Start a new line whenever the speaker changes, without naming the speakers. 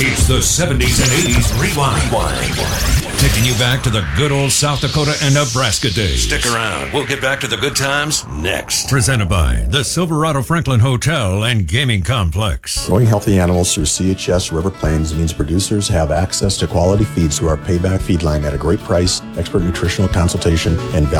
It's the 70s and 80s Rewind. Taking you back to the good old South Dakota and Nebraska days.
Stick around. We'll get back to the good times next.
Presented by the Silverado Franklin Hotel and Gaming Complex.
Growing healthy animals through CHS River Plains means producers have access to quality feeds through our Payback feed line at a great price, expert nutritional consultation, and